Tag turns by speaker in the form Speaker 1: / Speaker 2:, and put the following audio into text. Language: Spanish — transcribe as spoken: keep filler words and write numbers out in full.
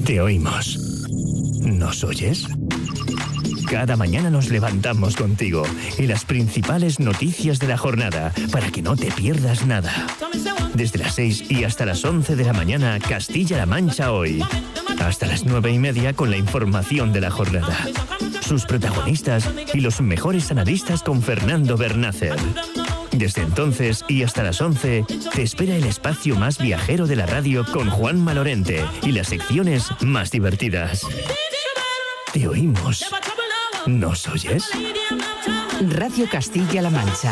Speaker 1: Te oímos. ¿Nos oyes? Cada mañana nos levantamos contigo y las principales noticias de la jornada para que no te pierdas nada. Desde las seis y hasta las once de la mañana, Castilla-La Mancha Hoy. Hasta las nueve y media con la información de la jornada. Sus protagonistas y los mejores analistas con Fernando Bernácer. Desde entonces y hasta las once, te espera el espacio más viajero de la radio con Juanma Lorente y las secciones más divertidas. Te oímos. ¿Nos oyes?
Speaker 2: Radio Castilla-La Mancha.